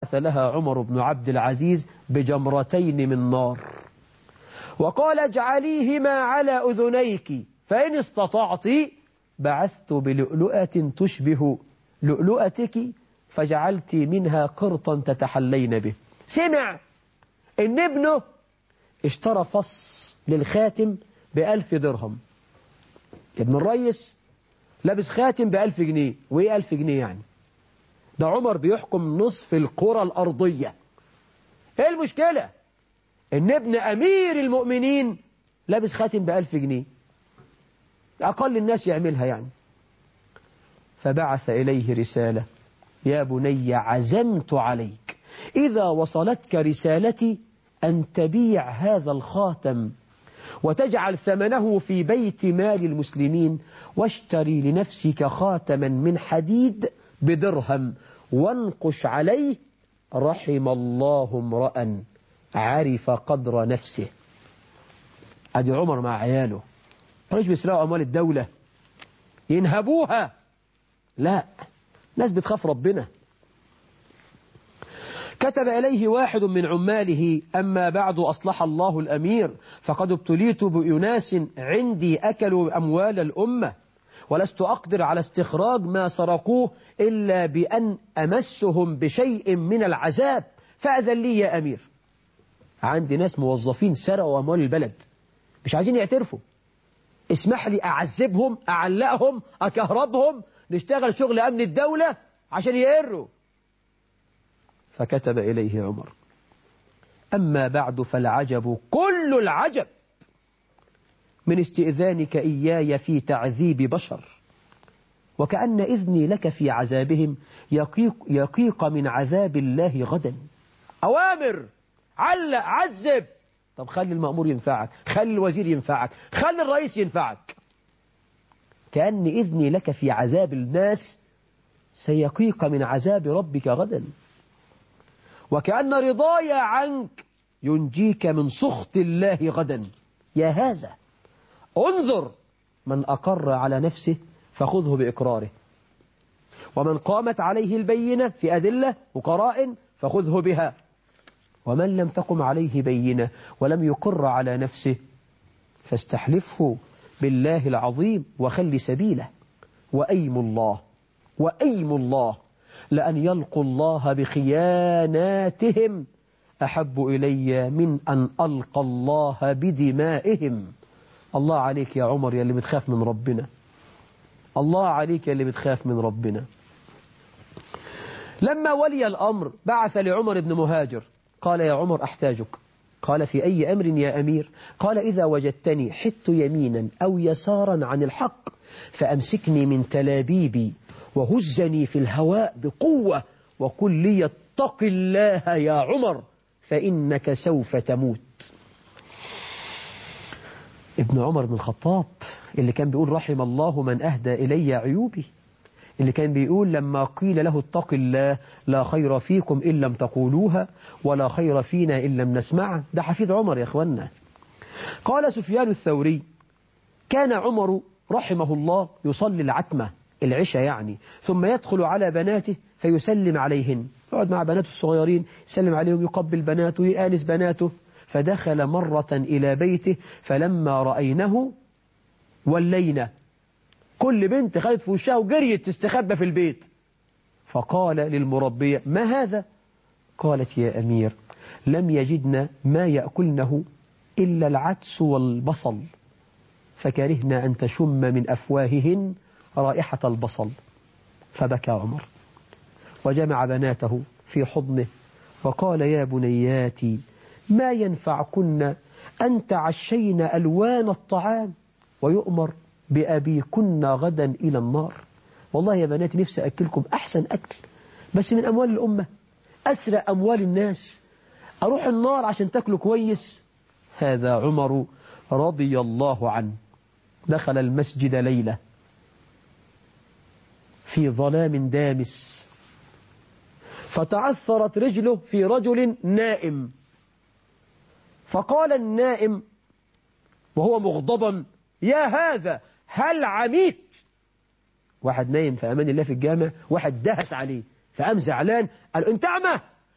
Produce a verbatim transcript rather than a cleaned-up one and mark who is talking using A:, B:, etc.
A: لها عمر بن عبد العزيز بجمرتين من نار وقال اجعليهما على أذنيك فإن استطعت بعثت بلؤلؤة تشبه لؤلؤتك فجعلت منها قرطا تتحلين به. سمع إن ابنه اشترى فص للخاتم بألف درهم. ابن الريس لابس خاتم بألف جنيه. وإيه ألف جنيه يعني؟ ده عمر بيحكم نصف القرى الأرضية. إيه المشكلة؟ إن ابن أمير المؤمنين لابس خاتم بألف جنيه، أقل الناس يعملها يعني. فبعث إليه رسالة: يا بني عزمت عليك إذا وصلتك رسالتي أن تبيع هذا الخاتم وتجعل ثمنه في بيت مال المسلمين واشتري لنفسك خاتما من حديد بدرهم وانقش عليه رحم الله امرأ عرف قدر نفسه. أدي عمر مع عياله مش بيسرقوا أموال الدولة ينهبوها، لا، ناس بتخاف ربنا. كتب إليه واحد من عماله: أما بعد أصلح الله الأمير فقد ابتليت بأناس عندي أكلوا أموال الأمة ولست أقدر على استخراج ما سرقوه إلا بأن أمسهم بشيء من العذاب فأذن لي يا أمير. عندي ناس موظفين سرقوا أموال البلد مش عايزين يعترفوا، اسمح لي أعذبهم أعلقهم أكهربهم نشتغل شغل أمن الدولة عشان يقروا. فكتب إليه عمر: أما بعد فالعجب كل العجب من استئذانك إياي في تعذيب بشر، وكأن إذني لك في عذابهم يقيق, يقيق من عذاب الله غدا. أوامر، علق، عذب. طب خلي المأمور ينفعك، خلي الوزير ينفعك، خلي الرئيس ينفعك. كأن إذني لك في عذاب الناس سيقيق من عذاب ربك غدا، وكأن رضاي عنك ينجيك من سخط الله غدا. يا هذا انظر، من أقر على نفسه فخذه بإقراره، ومن قامت عليه البينة في أدلة وقرائن فخذه بها، ومن لم تقم عليه بينة ولم يقر على نفسه فاستحلفه بالله العظيم وخل سبيله. وأيم الله وأيم الله لأن يلقوا الله بخياناتهم أحب إلي من أن ألقى الله بدمائهم. الله عليك يا عمر يا اللي بتخاف من ربنا، الله عليك يا اللي بتخاف من ربنا. لما ولي الأمر بعث لعمر بن مهاجر قال: يا عمر أحتاجك. قال: في أي أمر يا أمير؟ قال: إذا وجدتني حدت يمينا أو يسارا عن الحق فأمسكني من تلابيبي وهزني في الهواء بقوة وقل لي اتق الله يا عمر فإنك سوف تموت. ابن عمر بن الخطاب اللي كان بيقول رحم الله من أهدى إلي عيوبي، اللي كان بيقول لما قيل له اتق الله لا خير فيكم إن لم تقولوها ولا خير فينا إن لم نسمعها. ده حفيد عمر يا أخوانا. قال سفيان الثوري: كان عمر رحمه الله يصلي العتمة العشاء يعني، ثم يدخل على بناته فيسلم عليهن، يقعد مع بناته الصغيرين يسلم عليهم، يقبل بناته، يآنس بناته. فدخل مرة إلى بيته فلما رأينه ولينا، كل بنت خدت في وشها وجريت تستخبى في البيت. فقال للمربية: ما هذا؟ قالت: يا أمير لم يجدن ما يأكلنه إلا العدس والبصل فكرهنا أن تشم من أفواههن رائحة البصل. فبكى عمر وجمع بناته في حضنه وقال: يا بنياتي ما ينفعكن أن تعشين ألوان الطعام ويؤمر بأبيكن غدا إلى النار. والله يا بناتي نفسي أكلكم أحسن أكل بس من أموال الأمة، أسرق أموال الناس، أروح النار عشان تاكلوا كويس. هذا عمر رضي الله عنه دخل المسجد ليلة في ظلام دامس فتعثرت رجله في رجل نائم، فقال النائم وهو مغضبا: يا هذا هل عميت؟ واحد نايم في أمان الله في الجامع، واحد دهس عليه فقام زعلان قال: انت أعمى؟